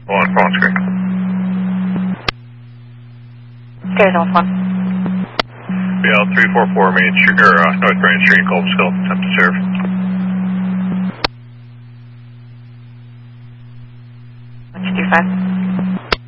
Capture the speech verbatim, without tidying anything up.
On phone screen. There's on one. B L three four four Main Street, or uh, North Main Street, Colbsville, attempt to serve. one two five.